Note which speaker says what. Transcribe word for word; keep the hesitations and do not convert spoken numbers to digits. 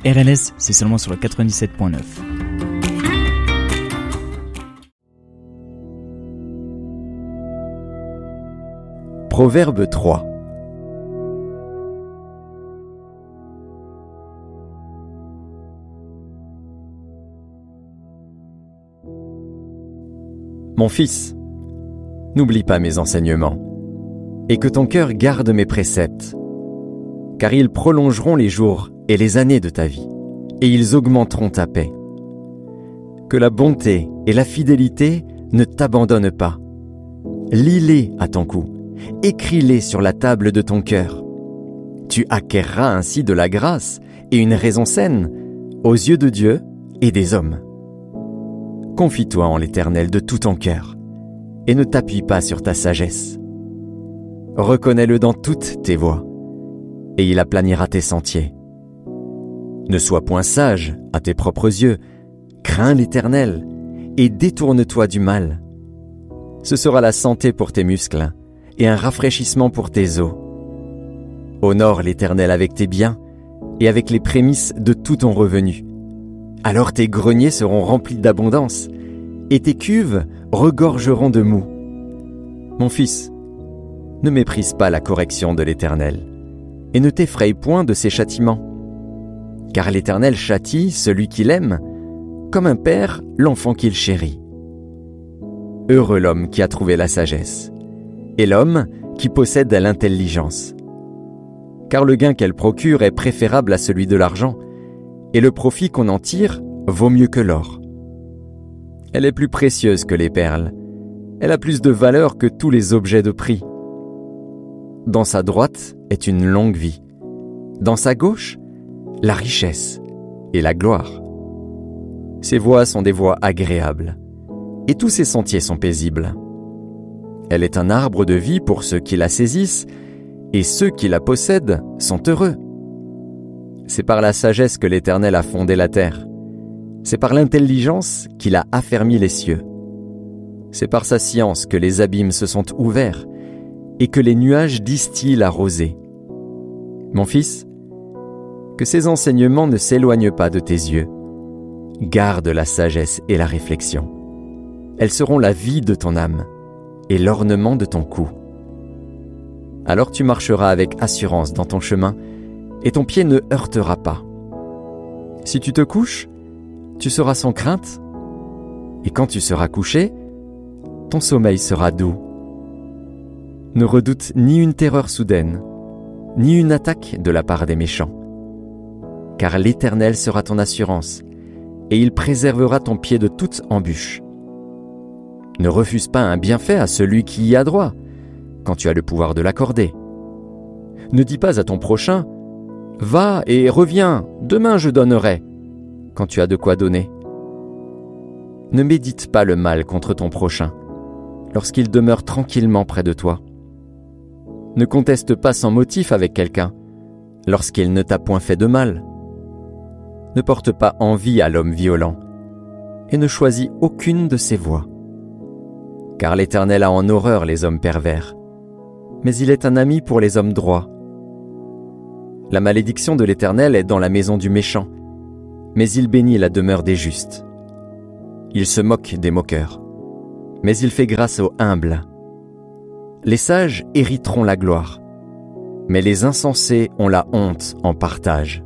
Speaker 1: R L S, c'est seulement sur le quatre-vingt-dix-sept point neuf.
Speaker 2: Proverbe trois. Mon fils, n'oublie pas mes enseignements, et que ton cœur garde mes préceptes, car ils prolongeront les jours et les années de ta vie, et ils augmenteront ta paix. Que la bonté et la fidélité ne t'abandonnent pas. Lis-les à ton cou, écris-les sur la table de ton cœur. Tu acquerras ainsi de la grâce et une raison saine aux yeux de Dieu et des hommes. Confie-toi en l'Éternel de tout ton cœur, et ne t'appuie pas sur ta sagesse. Reconnais-le dans toutes tes voies, et il aplanira tes sentiers. Ne sois point sage à tes propres yeux, crains l'Éternel, et détourne-toi du mal. Ce sera la santé pour tes muscles, et un rafraîchissement pour tes os. Honore l'Éternel avec tes biens, et avec les prémices de tout ton revenu. Alors tes greniers seront remplis d'abondance, et tes cuves regorgeront de moût. Mon fils, ne méprise pas la correction de l'Éternel, et ne t'effraie point de ses châtiments. Car l'Éternel châtie celui qu'il aime, comme un père l'enfant qu'il chérit. Heureux l'homme qui a trouvé la sagesse, et l'homme qui possède l'intelligence. Car le gain qu'elle procure est préférable à celui de l'argent, et le profit qu'on en tire vaut mieux que l'or. Elle est plus précieuse que les perles, elle a plus de valeur que tous les objets de prix. Dans sa droite est une longue vie, dans sa gauche, la richesse et la gloire. Ses voies sont des voies agréables, et tous ses sentiers sont paisibles. Elle est un arbre de vie pour ceux qui la saisissent, et ceux qui la possèdent sont heureux. C'est par la sagesse que l'Éternel a fondé la terre. C'est par l'intelligence qu'il a affermi les cieux. C'est par sa science que les abîmes se sont ouverts et que les nuages distillent la rosée. Mon fils, que ces enseignements ne s'éloignent pas de tes yeux. Garde la sagesse et la réflexion. Elles seront la vie de ton âme et l'ornement de ton cou. Alors tu marcheras avec assurance dans ton chemin, et ton pied ne heurtera pas. Si tu te couches, tu seras sans crainte, et quand tu seras couché, ton sommeil sera doux. Ne redoute ni une terreur soudaine, ni une attaque de la part des méchants, car l'Éternel sera ton assurance, et il préservera ton pied de toute embûche. Ne refuse pas un bienfait à celui qui y a droit, quand tu as le pouvoir de l'accorder. Ne dis pas à ton prochain, « Va et reviens, demain je donnerai », quand tu as de quoi donner. Ne médite pas le mal contre ton prochain, lorsqu'il demeure tranquillement près de toi. Ne conteste pas sans motif avec quelqu'un, lorsqu'il ne t'a point fait de mal. Ne porte pas envie à l'homme violent, et ne choisis aucune de ses voies. Car l'Éternel a en horreur les hommes pervers, mais il est un ami pour les hommes droits. La malédiction de l'Éternel est dans la maison du méchant, mais il bénit la demeure des justes. Il se moque des moqueurs, mais il fait grâce aux humbles. Les sages hériteront la gloire, mais les insensés ont la honte en partage.